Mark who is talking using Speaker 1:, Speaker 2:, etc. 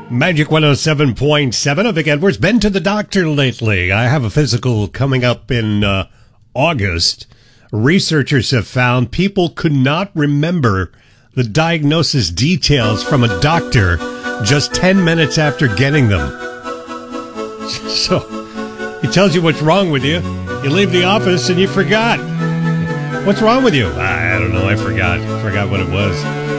Speaker 1: Magic 107.7. I'm Vic Edwards. Been to the doctor lately. I have a physical coming up in August. Researchers have found people could not remember the diagnosis details from a doctor just 10 minutes after getting them. So, he tells you what's wrong with you. You leave the office and you forgot. What's wrong with you? I don't know. I forgot what it was.